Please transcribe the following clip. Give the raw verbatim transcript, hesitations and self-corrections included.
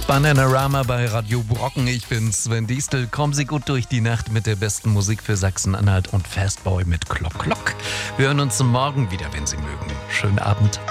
Bananarama bei Radio Brocken. Ich bin Sven Diestel. Kommen Sie gut durch die Nacht mit der besten Musik für Sachsen-Anhalt und Fastboy mit Klock Klock. Wir hören uns morgen wieder, wenn Sie mögen. Schönen Abend.